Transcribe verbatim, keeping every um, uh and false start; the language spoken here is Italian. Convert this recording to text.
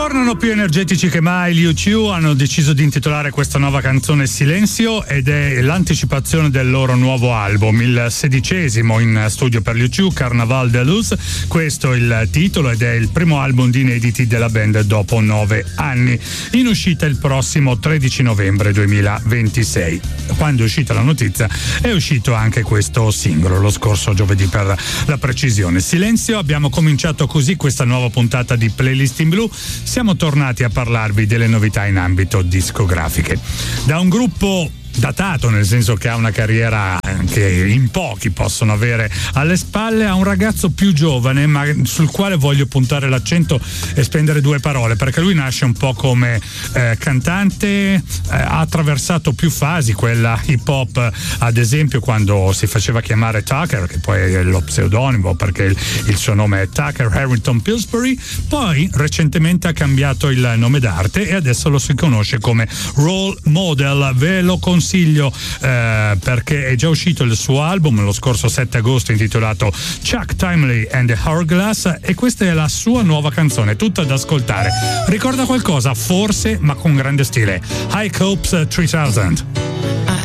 Tornano più energetici che mai gli U two, hanno deciso di intitolare questa nuova canzone Silenzio ed è l'anticipazione del loro nuovo album, il sedicesimo in studio per gli U two, Carnaval de Luz. Questo è il titolo ed è il primo album di inediti della band dopo nove anni, in uscita il prossimo tredici novembre duemilaventisei. Quando è uscita la notizia è uscito anche questo singolo, lo scorso giovedì per la precisione. Silenzio, abbiamo cominciato così questa nuova puntata di Playlist in Blu. Siamo tornati a parlarvi delle novità in ambito discografiche. Da un gruppo datato, nel senso che ha una carriera che in pochi possono avere alle spalle, a un ragazzo più giovane ma sul quale voglio puntare l'accento e spendere due parole, perché lui nasce un po' come eh, cantante, eh, ha attraversato più fasi, quella hip hop ad esempio quando si faceva chiamare Tucker, che poi è lo pseudonimo perché il, il suo nome è Tucker Harrington Pillsbury, poi recentemente ha cambiato il nome d'arte e adesso lo si conosce come Role Model. Ve lo consiglio Consiglio eh, perché è già uscito il suo album lo scorso sette agosto intitolato Chuck Timely and the Hourglass e questa è la sua nuova canzone, tutta da ascoltare. Ricorda qualcosa? Forse, ma con grande stile. High Hopes tremila.